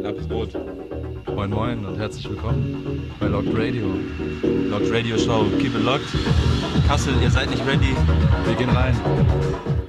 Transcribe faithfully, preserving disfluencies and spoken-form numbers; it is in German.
Knappes Brot. Moin Moin und herzlich willkommen bei Locked Radio. Locked Radio Show, keep it locked. Kassel, ihr seid nicht ready. Wir gehen rein.